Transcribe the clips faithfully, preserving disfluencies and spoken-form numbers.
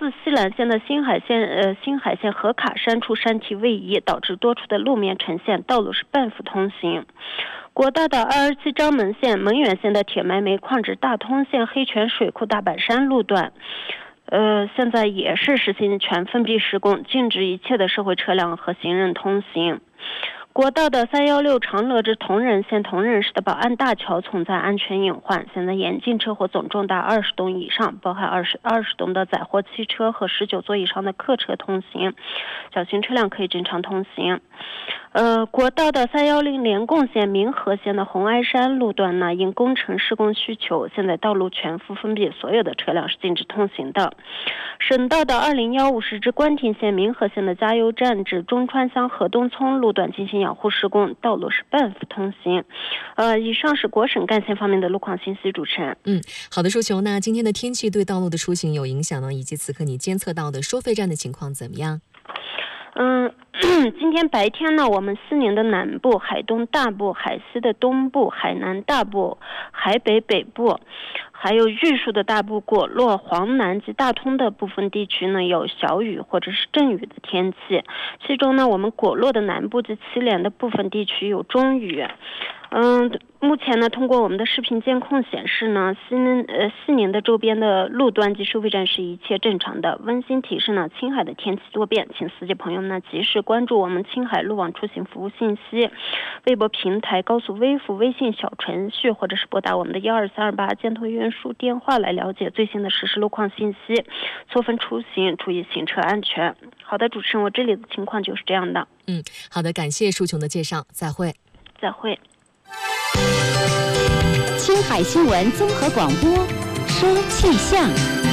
自西兰县的新海县呃新海县河卡山处山体位移，导致多处的路面呈现道路是半幅通行。国道的二十七章门线、蒙远县的铁埋煤矿至大通县黑泉水库大板山路段。呃，现在也是实行全封闭施工，禁止一切的社会车辆和行人通行。国道的三一六长乐至铜仁县铜仁市的宝安大桥存在安全隐患，现在严禁车祸总重达二十吨以上，包含二十二十吨的载货汽车和十九座以上的客车通行，小型车辆可以正常通行。呃，国道的三一零连贡县民和县的红埃山路段呢，因工程施工需求，现在道路全幅封闭，所有的车辆是禁止通行的。省道的二零一五市至关亭县民和县的加油站至中川乡河东村路段进行养护施工，道路是半幅通行。呃，以上是国省干线方面的路况信息，主持人。 嗯，好的，舒琼。那今天的天气对道路的出行有影响呢？以及此刻你监测到的收费站的情况怎么样？ 嗯，今天白天呢，我们西宁的南部、海东大部、海西的东部、海南大部、海北北部，还有玉树的大部、果洛、黄南及大通的部分地区呢，有小雨或者是阵雨的天气。其中呢，我们果洛的南部及祁连的部分地区有中雨。嗯，目前呢，通过我们的视频监控显示呢，西宁呃西宁的周边的路段及收费站是一切正常的。温馨提示呢，青海的天气多变，请司机朋友们呢及时关注我们青海路网出行服务信息，微博平台、高速微服、微信小程序，或者是拨打我们的幺二三二八交通运输电话来了解最新的实时路况信息，错峰出行，注意行车安全。好的，主持人，我这里的情况就是这样的。 嗯，好的，感谢舒琼的介绍，再会。 再会。 青海新闻综合广播，说气象。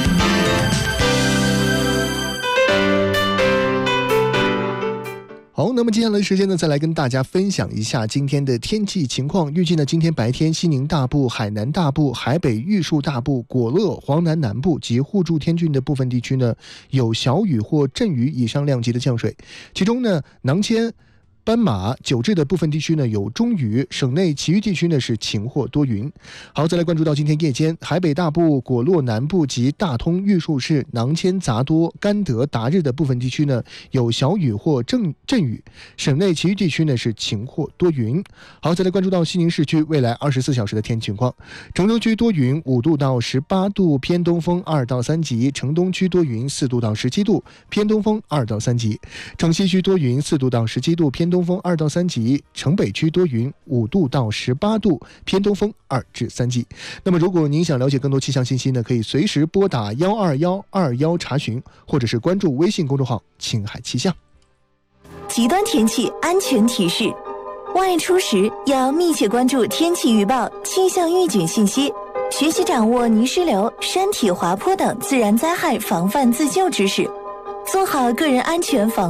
好，那么接下来的时间呢，再来跟大家分享一下今天的天气情况。预计呢，今天白天西宁大部、海南大部、海北玉树大部、果乐、黄南南部及互助天峻的部分地区呢，有小雨或阵雨以上量级的降水，其中呢，囊谦、斑马、九治的部分地区呢有中雨，省内其余地区呢是晴或多云。好，再来关注到今天夜间，海北大部、果洛南部及大通、玉树市、囊谦、杂多、甘德、达日的部分地区呢有小雨或阵阵雨，省内其余地区呢是晴或多云。好，再来关注到西宁市区未来二十四小时的天气情况。城中区多云，五度到十八度，偏东风二到三级；城东区多云，四度到十七度，偏东风二到三级；城西区多云，四度到十七度，偏东风二到三级，城北区多云，五度到十八度，偏东风二至三级。那么如果您想了解更多气象信息呢，可以随时拨打幺二幺二幺查询，或者是关注微信公众号青海气象。 极端天气安全提示：外出时要密切关注天气预报、气象预警信息，学习掌握泥石流、山体滑坡等自然灾害防范自救知识，做好个人安全防